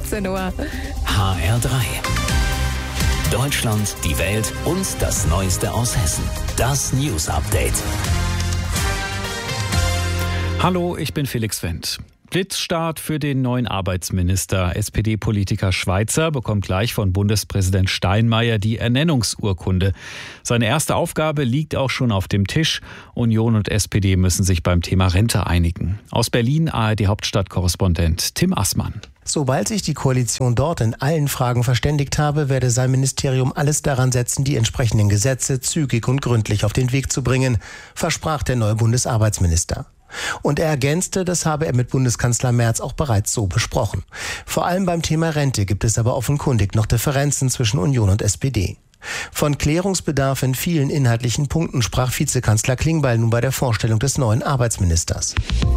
17 Uhr. HR3. Deutschland, die Welt und das Neueste aus Hessen. Das News Update. Hallo, ich bin Felix Wendt. Blitzstart für den neuen Arbeitsminister. SPD-Politiker Schweizer bekommt gleich von Bundespräsident Steinmeier die Ernennungsurkunde. Seine erste Aufgabe liegt auch schon auf dem Tisch. Union und SPD müssen sich beim Thema Rente einigen. Aus Berlin ARD-Hauptstadtkorrespondent Tim Assmann. Sobald sich die Koalition dort in allen Fragen verständigt habe, werde sein Ministerium alles daran setzen, die entsprechenden Gesetze zügig und gründlich auf den Weg zu bringen, versprach der neue Bundesarbeitsminister. Und er ergänzte, das habe er mit Bundeskanzler Merz auch bereits so besprochen. Vor allem beim Thema Rente gibt es aber offenkundig noch Differenzen zwischen Union und SPD. Von Klärungsbedarf in vielen inhaltlichen Punkten sprach Vizekanzler Klingbeil nun bei der Vorstellung des neuen Arbeitsministers.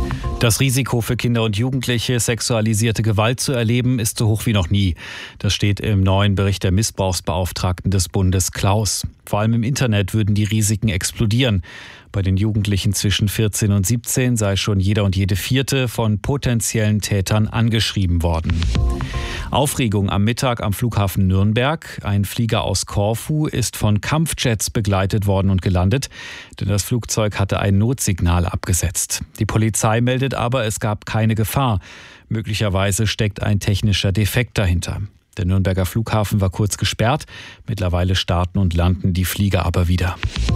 Das Risiko für Kinder und Jugendliche, sexualisierte Gewalt zu erleben, ist so hoch wie noch nie. Das steht im neuen Bericht der Missbrauchsbeauftragten des Bundes Klaus. Vor allem im Internet würden die Risiken explodieren. Bei den Jugendlichen zwischen 14 und 17 sei schon jeder und jede Vierte von potenziellen Tätern angeschrieben worden. Aufregung am Mittag am Flughafen Nürnberg. Ein Flieger aus Korfu ist von Kampfjets begleitet worden und gelandet, denn das Flugzeug hatte ein Notsignal abgesetzt. Die Polizei meldet aber, es gab keine Gefahr. Möglicherweise steckt ein technischer Defekt dahinter. Der Nürnberger Flughafen war kurz gesperrt. Mittlerweile starten und landen die Flieger aber wieder.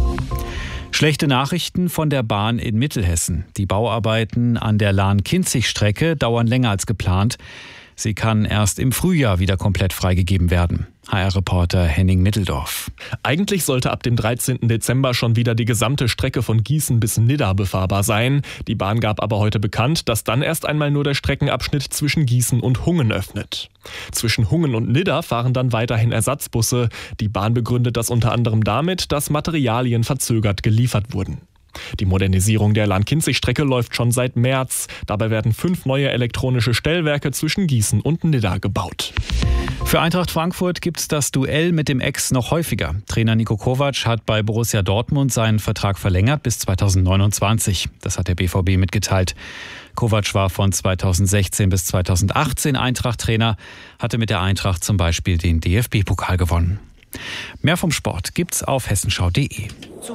Schlechte Nachrichten von der Bahn in Mittelhessen. Die Bauarbeiten an der Lahn-Kinzig-Strecke dauern länger als geplant. Sie kann erst im Frühjahr wieder komplett freigegeben werden. HR-Reporter Henning Mitteldorf. Eigentlich sollte ab dem 13. Dezember schon wieder die gesamte Strecke von Gießen bis Nidda befahrbar sein. Die Bahn gab aber heute bekannt, dass dann erst einmal nur der Streckenabschnitt zwischen Gießen und Hungen öffnet. Zwischen Hungen und Nidda fahren dann weiterhin Ersatzbusse. Die Bahn begründet das unter anderem damit, dass Materialien verzögert geliefert wurden. Die Modernisierung der Lahn-Kinzig-Strecke läuft schon seit März. Dabei werden 5 neue elektronische Stellwerke zwischen Gießen und Nidda gebaut. Für Eintracht Frankfurt gibt es das Duell mit dem Ex noch häufiger. Trainer Niko Kovac hat bei Borussia Dortmund seinen Vertrag verlängert bis 2029. Das hat der BVB mitgeteilt. Kovac war von 2016 bis 2018 Eintracht-Trainer, hatte mit der Eintracht zum Beispiel den DFB-Pokal gewonnen. Mehr vom Sport gibt's auf hessenschau.de.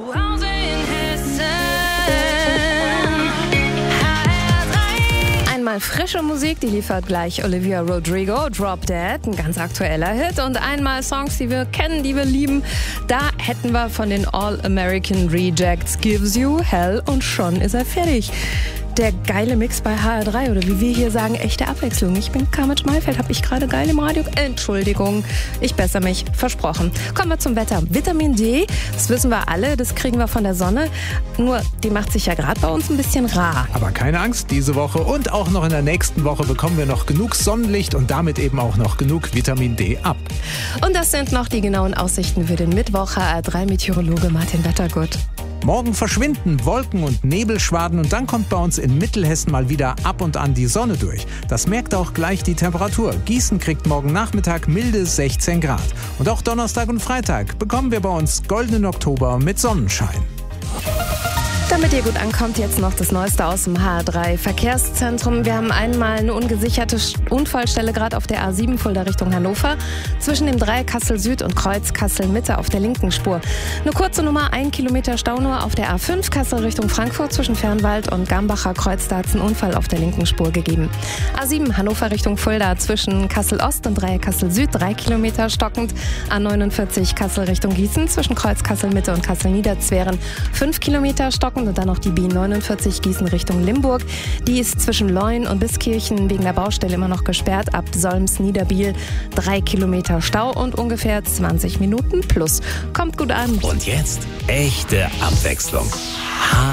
Einmal frische Musik, die liefert gleich Olivia Rodrigo, Drop Dead, ein ganz aktueller Hit. Und einmal Songs, die wir kennen, die wir lieben. Da hätten wir von den All-American Rejects Gives You Hell und schon ist er fertig. Der geile Mix bei HR3 oder wie wir hier sagen, echte Abwechslung. Ich bin Carmen Schmalfeld, habe ich gerade geil im Radio? Entschuldigung, ich bessere mich, versprochen. Kommen wir zum Wetter. Vitamin D, das wissen wir alle, das kriegen wir von der Sonne. Nur, die macht sich ja gerade bei uns ein bisschen rar. Aber keine Angst, diese Woche und auch noch in der nächsten Woche bekommen wir noch genug Sonnenlicht und damit eben auch noch genug Vitamin D ab. Und das sind noch die genauen Aussichten für den Mittwoch. HR3-Meteorologe Martin Wettergut. Morgen verschwinden Wolken- und Nebelschwaden und dann kommt bei uns in Mittelhessen mal wieder ab und an die Sonne durch. Das merkt auch gleich die Temperatur. Gießen kriegt morgen Nachmittag milde 16 Grad. Und auch Donnerstag und Freitag bekommen wir bei uns goldenen Oktober mit Sonnenschein. Damit ihr gut ankommt, jetzt noch das Neueste aus dem HR3 Verkehrszentrum. Wir haben einmal eine ungesicherte Unfallstelle gerade auf der A7 Fulda Richtung Hannover. Zwischen dem Dreieck Kassel Süd und Kreuz Kassel Mitte auf der linken Spur. Eine kurze Nummer, 1 Kilometer Stau nur auf der A5 Kassel Richtung Frankfurt zwischen Fernwald und Gambacher Kreuz. Da hat es einen Unfall auf der linken Spur gegeben. A7 Hannover Richtung Fulda zwischen Kassel Ost und Dreieck Kassel Süd 3 Kilometer stockend. A49 Kassel Richtung Gießen zwischen Kreuz Kassel Mitte und Kassel Niederzweren 5 Kilometer stockend. Und dann noch die B49 Gießen Richtung Limburg. Die ist zwischen Leun und Biskirchen wegen der Baustelle immer noch gesperrt. Ab Solms-Niederbiel 3 Kilometer Stau und ungefähr 20 Minuten plus. Kommt gut an. Und jetzt echte Abwechslung.